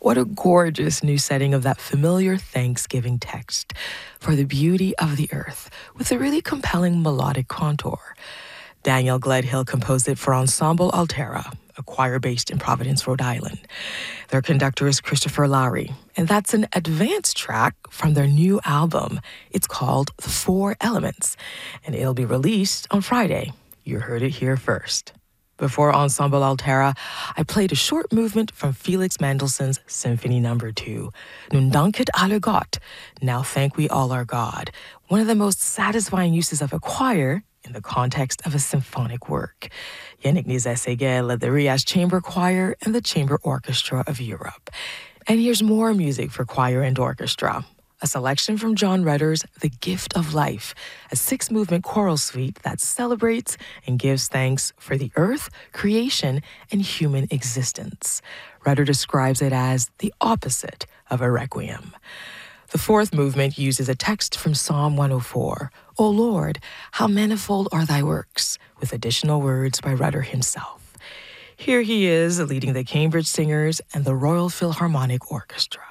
What a gorgeous new setting of that familiar Thanksgiving text for the beauty of the earth with a really compelling melodic contour. Daniel Gledhill composed it for Ensemble Altera, a choir based in Providence, Rhode Island. Their conductor is Christopher Lowry, and that's an advanced track from their new album. It's called The Four Elements, and it'll be released on Friday. You heard it here first. Before Ensemble Altera, I played a short movement from Felix Mendelssohn's Symphony No. 2, Nun danket alle Gott, Now Thank We All Our God, one of the most satisfying uses of a choir in the context of a symphonic work. Yannick Nézet-Séguin led the Rias Chamber Choir and the Chamber Orchestra of Europe. And here's more music for choir and orchestra. A selection from John Rutter's The Gift of Life, a 6-movement choral suite that celebrates and gives thanks for the earth, creation, and human existence. Rutter describes it as the opposite of a requiem. The 4th movement uses a text from Psalm 104, O Lord, how manifold are thy works, with additional words by Rutter himself. Here he is leading the Cambridge Singers and the Royal Philharmonic Orchestra.